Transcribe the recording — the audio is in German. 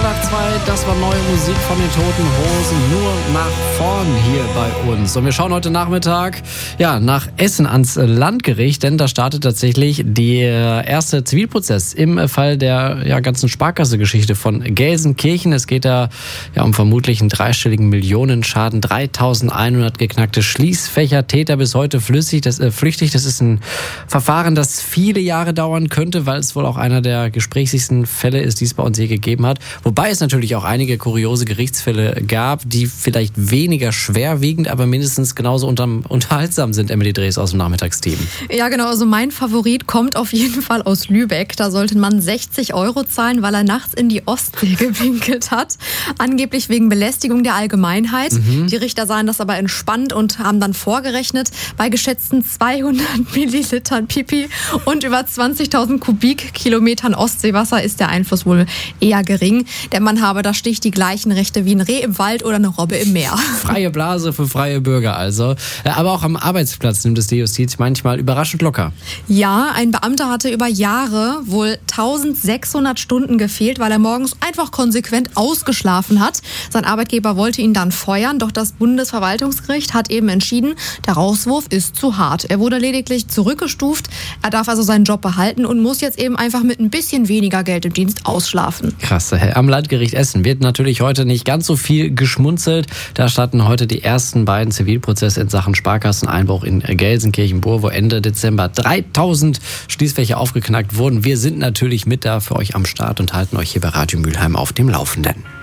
nach 2, das war neue Musik von den Toten Hosen, nur nach vorn hier bei uns. Und wir schauen heute Nachmittag nach Essen ans Landgericht, denn da startet tatsächlich der erste Zivilprozess im Fall der ganzen Sparkasse-Geschichte von Gelsenkirchen. Es geht da um vermutlich einen dreistelligen Millionenschaden, 3.100 geknackte Schließfächer, Täter bis heute flüchtig. Das ist ein Verfahren, das viele Jahre dauern könnte, weil es wohl auch einer der gesprächigsten Fälle ist, die es bei uns je gegeben hat. Wobei es natürlich auch einige kuriose Gerichtsfälle gab, die vielleicht weniger schwerwiegend, aber mindestens genauso unterhaltsam sind. Emily Drees aus dem Nachmittagsteam. Ja, genau. Also mein Favorit kommt auf jeden Fall aus Lübeck. Da sollte man 60 € zahlen, weil er nachts in die Ostsee gepinkelt hat. Angeblich wegen Belästigung der Allgemeinheit. Die Richter sahen das aber entspannt und haben dann vorgerechnet, bei geschätzten 200 Millilitern Pipi und über 20.000 Kubikkilometern Ostseewasser ist der Einfluss wohl eher gering. Der Mann habe da schlicht die gleichen Rechte wie ein Reh im Wald oder eine Robbe im Meer. Freie Blase für freie Bürger also. Aber auch am Arbeitsplatz nimmt es die Justiz manchmal überraschend locker. Ja, ein Beamter hatte über Jahre wohl 1600 Stunden gefehlt, weil er morgens einfach konsequent ausgeschlafen hat. Sein Arbeitgeber wollte ihn dann feuern, doch das Bundesverwaltungsgericht hat eben entschieden, der Rauswurf ist zu hart. Er wurde lediglich zurückgestuft. Er darf also seinen Job behalten und muss jetzt eben einfach mit ein bisschen weniger Geld im Dienst ausschlafen. Krass. Am Landgericht Essen wird natürlich heute nicht ganz so viel geschmunzelt. Da starten heute die ersten beiden Zivilprozesse in Sachen Sparkasseneinbruch in Gelsenkirchen-Bur, wo Ende Dezember 3.000 Schließfächer aufgeknackt wurden. Wir sind natürlich mit da für euch am Start und halten euch hier bei Radio Mülheim auf dem Laufenden.